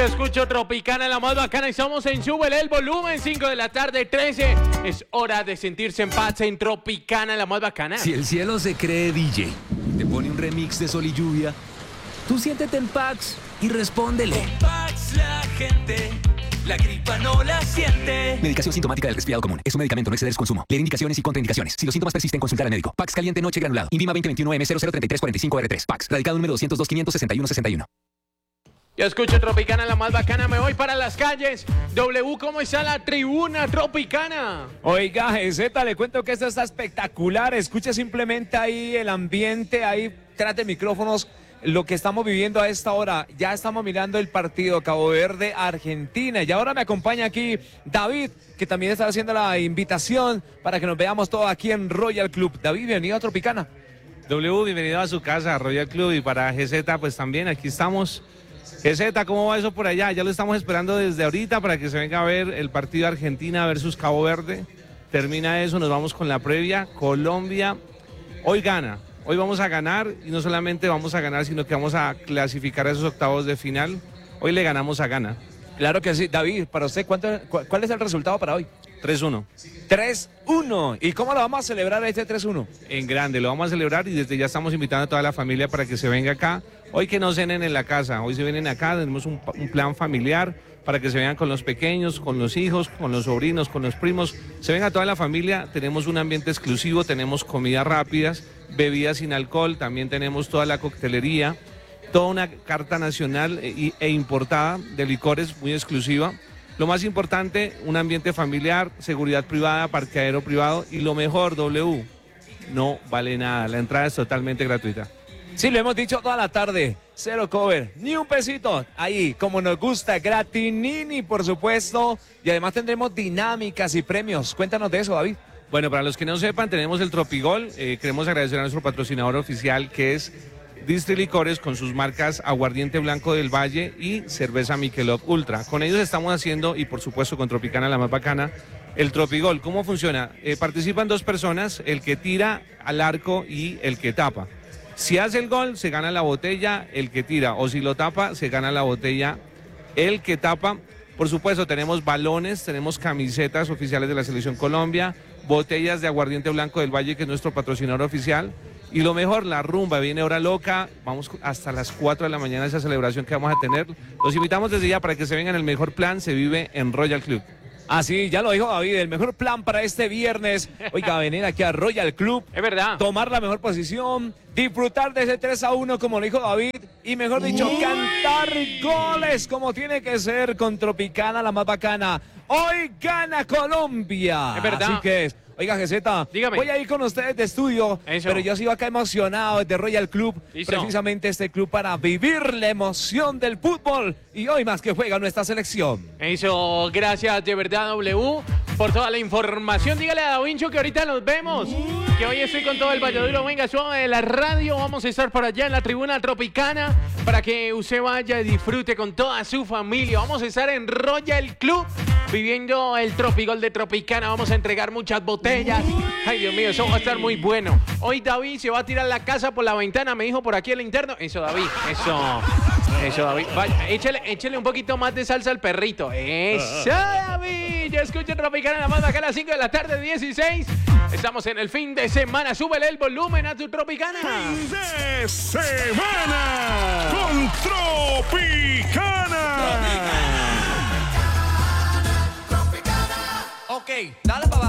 Yo escucho Tropicana, la más bacana, y estamos en Súbele el volumen, 5 de la tarde, 13. Es hora de sentirse en paz en Tropicana, la más bacana. Si el cielo se cree DJ, te pone un remix de Sol y Lluvia, tú siéntete en Pax y respóndele. Con Pax la gente, la gripa no la siente. Medicación sintomática del resfriado común. Es un medicamento, no exceder su consumo. Leer indicaciones y contraindicaciones. Si los síntomas persisten, consultar al médico. Pax caliente noche granulado. INVIMA 2021M003345R3. Pax. Radicado número 202-561-61. Yo escucho Tropicana, la más bacana, me voy para las calles. W, ¿cómo está la tribuna Tropicana? Oiga, GZ, le cuento que esto está espectacular. Escuche simplemente ahí el ambiente, ahí tras de micrófonos, lo que estamos viviendo a esta hora. Ya estamos mirando el partido Cabo Verde-Argentina. Y ahora me acompaña aquí David, que también está haciendo la invitación para que nos veamos todos aquí en Royal Club. David, bienvenido a Tropicana. W, bienvenido a su casa, Royal Club, y para GZ, pues también aquí estamos. GZ, ¿cómo va eso por allá? Ya lo estamos esperando desde ahorita para que se venga a ver el partido Argentina versus Cabo Verde. Termina eso, nos vamos con la previa. Colombia hoy gana, hoy vamos a ganar, y no solamente vamos a ganar, sino que vamos a clasificar a esos octavos de final. Hoy le ganamos a Ghana. Claro que sí. David, para usted, ¿cuál es el resultado para hoy? 3-1. 3-1. ¿Y cómo lo vamos a celebrar este 3-1? En grande, lo vamos a celebrar, y desde ya estamos invitando a toda la familia para que se venga acá. Hoy que no cenen en la casa, hoy se vienen acá, tenemos un plan familiar para que se vengan con los pequeños, con los hijos, con los sobrinos, con los primos. Se venga toda la familia, tenemos un ambiente exclusivo, tenemos comidas rápidas, bebidas sin alcohol, también tenemos toda la coctelería, toda una carta nacional e importada de licores muy exclusiva. Lo más importante, un ambiente familiar, seguridad privada, parqueadero privado, y lo mejor, W, no vale nada, la entrada es totalmente gratuita. Sí, lo hemos dicho toda la tarde, cero cover, ni un pesito, ahí, como nos gusta, gratinini, por supuesto, y además tendremos dinámicas y premios. Cuéntanos de eso, David. Bueno, para los que no sepan, tenemos el Tropigol. Queremos agradecer a nuestro patrocinador oficial, que es Distri Licores, con sus marcas Aguardiente Blanco del Valle y Cerveza Michelob Ultra. Con ellos estamos haciendo, y por supuesto con Tropicana, la más bacana, el Tropigol. ¿Cómo funciona? Participan dos personas, el que tira al arco y el que tapa. Si hace el gol, se gana la botella el que tira, o si lo tapa, se gana la botella el que tapa. Por supuesto, tenemos balones, tenemos camisetas oficiales de la Selección Colombia, botellas de Aguardiente Blanco del Valle, que es nuestro patrocinador oficial. Y lo mejor, la rumba, viene hora loca, vamos hasta las 4 de la mañana esa celebración que vamos a tener. Los invitamos desde ya para que se vengan. El mejor plan se vive en Royal Club. Así, ya lo dijo David, el mejor plan para este viernes. Oiga, venir aquí a Royal Club. Es verdad. Tomar la mejor posición, disfrutar de ese 3-1 como lo dijo David, y mejor dicho, cantar goles como tiene que ser con Tropicana, la más bacana. Hoy gana Colombia. Es verdad. Así que es. Oiga, GZ, dígame. Voy a ir con ustedes de estudio, Eso. pero yo sigo acá emocionado desde Royal Club, Listo. precisamente este club para vivir la emoción del fútbol, y hoy más que juega nuestra selección. Eso, gracias de verdad, W, por toda la información. Dígale a Davincho que ahorita nos vemos, que hoy estoy con todo el Valladolid. Venga, suave de la radio, vamos a estar por allá en la tribuna Tropicana para que usted vaya y disfrute con toda su familia. Vamos a estar en Royal Club viviendo el Tropigol de Tropicana. Vamos a entregar muchas botellas. Ay, Dios mío, eso va a estar muy bueno. Hoy David se va a tirar la casa por la ventana, me dijo por aquí el interno. Eso, David, eso, David. Vaya, échele un poquito más de salsa al perrito. Eso, David. Yo escucho Tropicana, la más acá a las 5 de la tarde, 16. Estamos en el fin de semana. Súbele el volumen a tu Tropicana. Fin de semana con Tropicana. Ok, dale para